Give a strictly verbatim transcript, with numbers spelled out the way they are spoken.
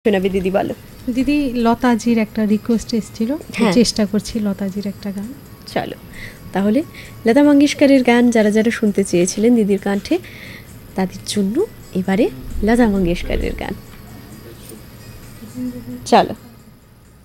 শোনাবে দিদি, বলো। দিদি, লতাজির একটা রিকোয়েস্ট এসেছিল, চেষ্টা করছি লতাজির একটা গান। চলো তাহলে লতা মঙ্গেশকরের গান যারা যারা শুনতে চেয়েছিলেন দিদির কণ্ঠে, তাদের জন্য এবারে লতা মঙ্গেশকরের গান। চলো।